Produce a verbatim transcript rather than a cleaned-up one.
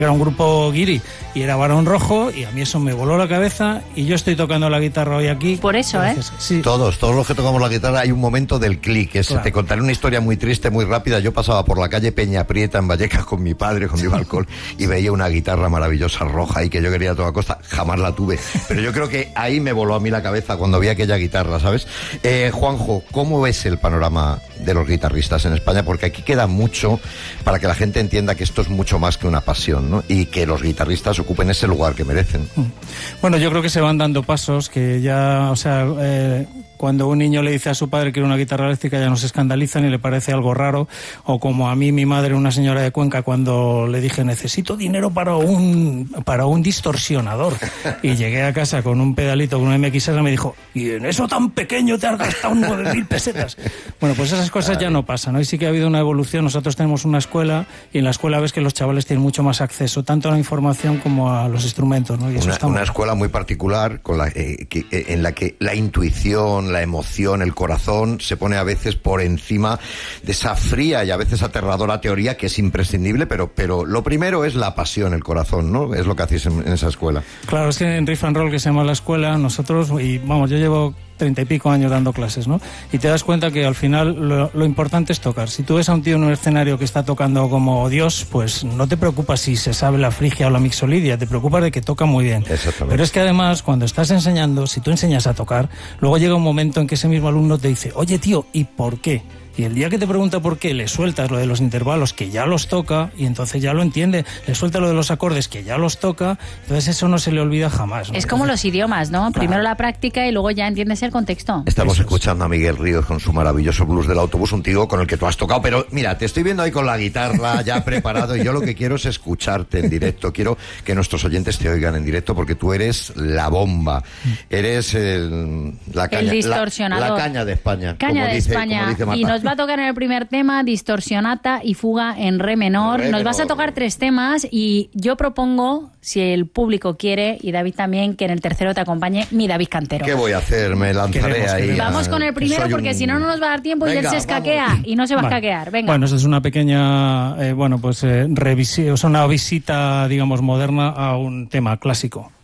Era un grupo guiri y era Barón Rojo y a mí eso me voló la cabeza y yo estoy tocando la guitarra hoy aquí. Por eso, gracias. ¿eh? Sí. Todos, todos los que tocamos la guitarra hay un momento del clic. Claro. Te contaré una historia muy triste, muy rápida. Yo pasaba por la calle Peña Prieta en Vallecas con mi padre, con mi balcón, y veía una guitarra maravillosa roja y que yo quería a toda costa. Jamás la tuve. Pero yo creo que ahí me voló a mí la cabeza cuando vi aquella guitarra, ¿sabes? Eh, Juanjo, ¿cómo ves el panorama de los guitarristas en España? Porque aquí queda mucho para que la gente entienda que esto es mucho más que una pasión, ¿no? Y que los guitarristas ocupen ese lugar que merecen. Bueno, yo creo que se van dando pasos, que ya, o sea, eh, cuando un niño le dice a su padre que quiere una guitarra eléctrica ya no se escandalizan y le parece algo raro, o como a mí mi madre, una señora de Cuenca, cuando le dije necesito dinero para un para un distorsionador y llegué a casa con un pedalito, con una M X R, me dijo, ¿y en eso tan pequeño te has gastado nueve mil pesetas? Bueno, pues esas cosas ya no pasan, ¿no? Y sí que ha habido una evolución. Nosotros tenemos una escuela y en la escuela ves que los chavales tienen mucho más acceso tanto a la información como a los instrumentos, ¿no? Y eso una, está una muy... escuela muy particular con la, eh, que, eh, en la que la intuición, la emoción, el corazón se pone a veces por encima de esa fría y a veces aterradora teoría que es imprescindible, pero, pero lo primero es la pasión, el corazón, ¿no? Es lo que hacéis en, en esa escuela. Claro, es que en Riff and Roll, que se llama la escuela, nosotros, y vamos, yo llevo treinta y pico años dando clases, ¿no? Y te das cuenta que al final lo, lo importante es tocar. Si tú ves a un tío en un escenario que está tocando como Dios, pues no te preocupas si se sabe la frigia o la mixolidia, te preocupas de que toca muy bien. Pero es que además, cuando estás enseñando, si tú enseñas a tocar, luego llega un momento en que ese mismo alumno te dice, oye tío, ¿y por qué? Y el día que te pregunta por qué, le sueltas lo de los intervalos, que ya los toca, y entonces ya lo entiende, le suelta lo de los acordes, que ya los toca, entonces eso no se le olvida jamás, ¿no? Es como entonces, los idiomas, ¿no? Claro. Primero la práctica y luego ya entiendes el contexto. Estamos Eso escuchando a Miguel Ríos con su maravilloso blues del autobús, un tío con el que tú has tocado, pero mira, te estoy viendo ahí con la guitarra ya preparado y yo lo que quiero es escucharte en directo, quiero que nuestros oyentes te oigan en directo porque tú eres la bomba, eres el, la caña, el distorsionador. La, la caña de España. Caña como de dice, España. como dice Marta. Y nos va a tocar en el primer tema Distorsionata y Fuga en Re menor. Re Nos menor. vas a tocar tres temas y yo propongo, si el público quiere, y David también, que en el tercero te acompañe mi David Cantero. ¿Qué voy a hacer? Me lanzaré Queremos, ahí. queremos. a- Vamos con el primero soy porque un- si no, no nos va a dar tiempo y Venga, él se escaquea vamos. y no se va Vale. a escaquear. Venga. Bueno, eso es una pequeña, eh, bueno, pues eh, revisi- o sea, una visita, digamos, moderna a un tema clásico.